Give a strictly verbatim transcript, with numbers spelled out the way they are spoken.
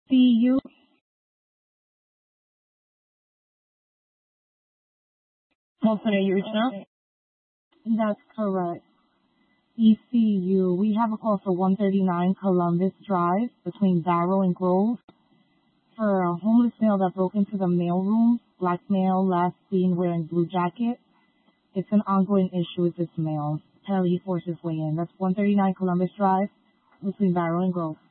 C U. Wilson, are you reaching out? That's correct. E C U. We have a call for one thirty-nine Columbus Drive between Barrow and Grove for a homeless male that broke into the mailroom. Black male, last seen wearing blue jacket. It's an ongoing issue with this male. Police forces weigh in. That's one thirty-nine Columbus Drive between Barrow and Grove.